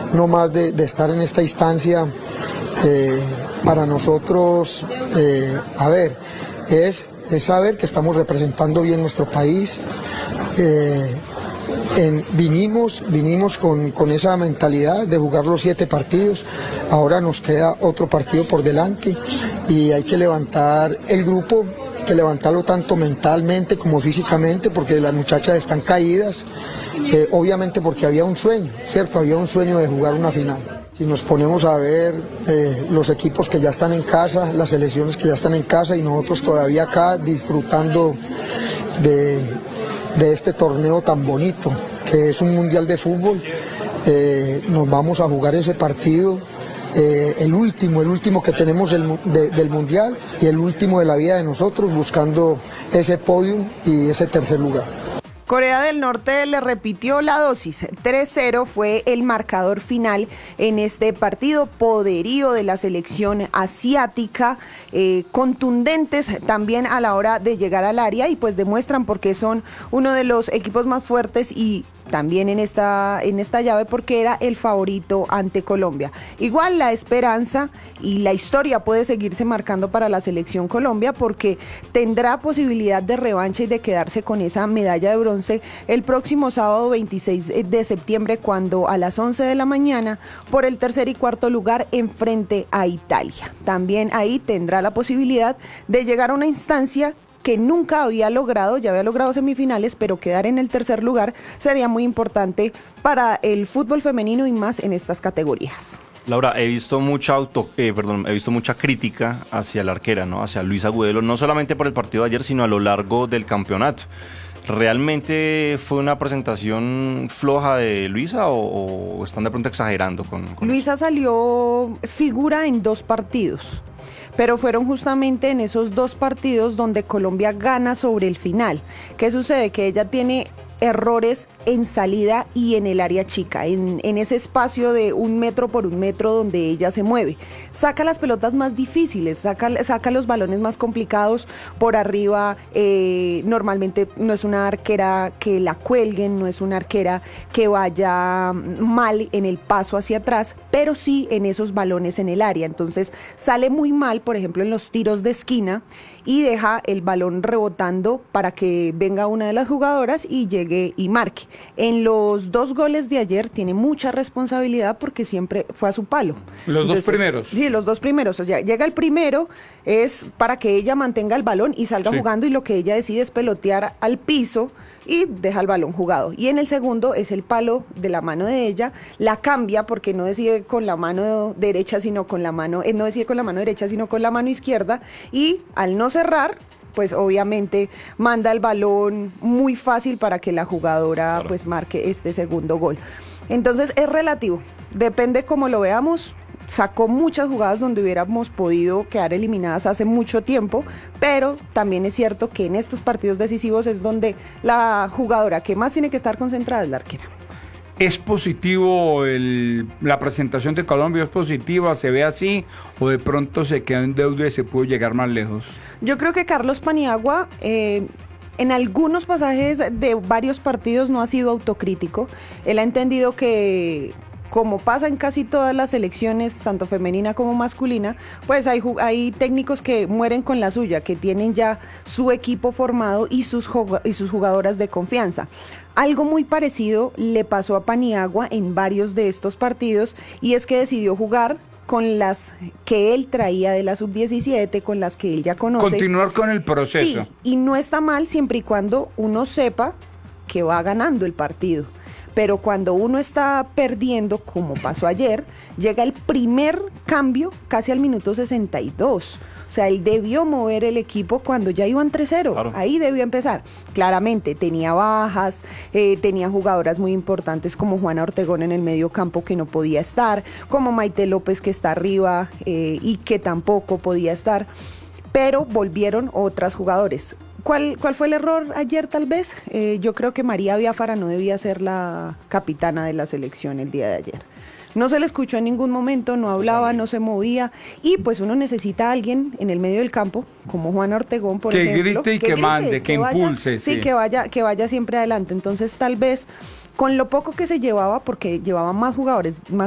no más de estar en esta instancia. Para nosotros, es saber que estamos representando bien nuestro país. Vinimos con esa mentalidad de jugar los 7 partidos. Ahora nos queda otro partido por delante y hay que levantar el grupo, hay que levantarlo tanto mentalmente como físicamente, porque las muchachas están caídas, obviamente porque había un sueño, ¿cierto? Había un sueño de jugar una final. Si nos ponemos a ver los equipos que ya están en casa, las selecciones que ya están en casa y nosotros todavía acá disfrutando de este torneo tan bonito, que es un mundial de fútbol, nos vamos a jugar ese partido, el último que tenemos del mundial y el último de la vida de nosotros, buscando ese podium y ese tercer lugar. Corea del Norte le repitió la dosis. 3-0 fue el marcador final en este partido. Poderío de la selección asiática, contundentes también a la hora de llegar al área y pues demuestran por qué son uno de los equipos más fuertes y también en esta llave porque era el favorito ante Colombia. Igual la esperanza y la historia puede seguirse marcando para la selección Colombia porque tendrá posibilidad de revancha y de quedarse con esa medalla de bronce el próximo sábado 26 de septiembre cuando a las 11 de la mañana por el tercer y cuarto lugar enfrente a Italia. También ahí tendrá la posibilidad de llegar a una instancia que nunca había logrado, ya había logrado semifinales, pero quedar en el tercer lugar sería muy importante para el fútbol femenino y más en estas categorías. Laura, he visto mucha crítica hacia la arquera, ¿no? Hacia Luisa Agudelo, no solamente por el partido de ayer, sino a lo largo del campeonato. ¿Realmente fue una presentación floja de Luisa o están de pronto exagerando con Luisa eso? Salió figura en 2 partidos. Pero fueron justamente en esos 2 partidos donde Colombia gana sobre el final. ¿Qué sucede? Que ella tiene errores en salida y en el área chica, en ese espacio de 1 metro por 1 metro donde ella se mueve. Saca las pelotas más difíciles, saca los balones más complicados por arriba. Normalmente no es una arquera que la cuelguen, no es una arquera que vaya mal en el paso hacia atrás, pero sí en esos balones en el área. Entonces sale muy mal, por ejemplo, en los tiros de esquina y deja el balón rebotando para que venga una de las jugadoras y llegue y marque. En los 2 goles de ayer tiene mucha responsabilidad porque siempre fue a su palo. ¿Los 2 primeros? Sí, los 2 primeros. O sea, llega el primero, es para que ella mantenga el balón y salga jugando y lo que ella decide es pelotear al piso y deja el balón jugado. Y en el segundo es el palo de la mano de ella, la cambia porque no decide con la mano derecha, sino con la mano, no decide con la mano derecha, sino con la mano izquierda, y al no cerrar, pues obviamente manda el balón muy fácil para que la jugadora pues marque este segundo gol. Entonces es relativo, depende cómo lo veamos. Sacó muchas jugadas donde hubiéramos podido quedar eliminadas hace mucho tiempo, pero también es cierto que en estos partidos decisivos es donde la jugadora que más tiene que estar concentrada es la arquera. ¿Es positivo la presentación de Colombia? ¿Es positiva? ¿Se ve así? ¿O de pronto se quedó en deuda y se pudo llegar más lejos? Yo creo que Carlos Paniagua en algunos pasajes de varios partidos no ha sido autocrítico. Él ha entendido que, como pasa en casi todas las selecciones, tanto femenina como masculina, pues hay técnicos que mueren con la suya, que tienen ya su equipo formado y sus jugadoras de confianza. Algo muy parecido le pasó a Paniagua en varios de estos partidos, y es que decidió jugar con las que él traía de la sub-17, con las que él ya conoce. Continuar con el proceso. Sí, y no está mal siempre y cuando uno sepa que va ganando el partido. Pero cuando uno está perdiendo, como pasó ayer, llega el primer cambio casi al minuto 62. O sea, él debió mover el equipo cuando ya iban 3-0. Claro. Ahí debió empezar. Claramente, tenía bajas, tenía jugadoras muy importantes como Juana Ortegón en el medio campo que no podía estar, como Maite López que está arriba y que tampoco podía estar. Pero volvieron otras jugadores. ¿Cuál fue el error ayer tal vez? Yo creo que María Biafara no debía ser la capitana de la selección el día de ayer. No se le escuchó en ningún momento, no hablaba, no se movía, y pues uno necesita a alguien en el medio del campo, como Juana Ortegón, por ejemplo. Que grite y que mande, que impulse. Sí, que vaya siempre adelante. Entonces tal vez con lo poco que se llevaba, porque llevaba más jugadores